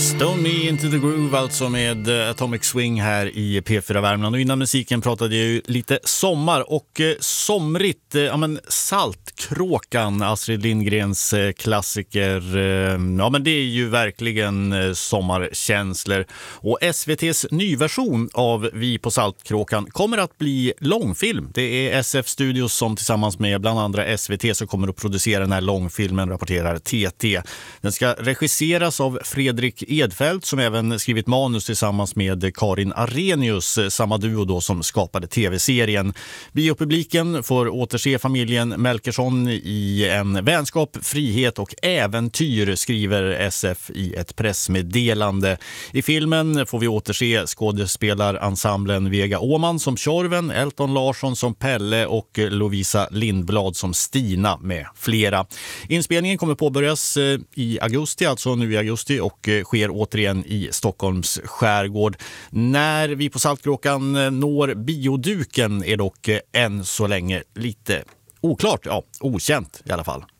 Stone Me Into the Groove, alltså med Atomic Swing här i P4 Värmland. Och innan musiken pratade jag ju lite sommar och somrigt, ja men Saltkråkan, Astrid Lindgrens klassiker. Ja men det är ju verkligen sommarkänslor. Och SVT:s nyversion av Vi på Saltkråkan kommer att bli långfilm. Det är SF Studios som tillsammans med bland andra SVT så kommer att producera den här långfilmen, rapporterar TT. Den ska regisseras av Fredrik Edfeldt som även skrivit manus tillsammans med Karin Arrhenius, samma duo då som skapade tv-serien. Biopubliken får återse familjen Melkersson i en vänskap, frihet och äventyr, skriver SF i ett pressmeddelande. I filmen får vi återse skådespelarensemblen Vega Åman som Tjorven, Elton Larsson som Pelle och Lovisa Lindblad som Stina med flera. Inspelningen kommer påbörjas i augusti, alltså nu i augusti, och sker återigen i Stockholms skärgård. När Vi på Saltkråkan når bioduken är dock än så länge lite oklart, ja, okänt i alla fall.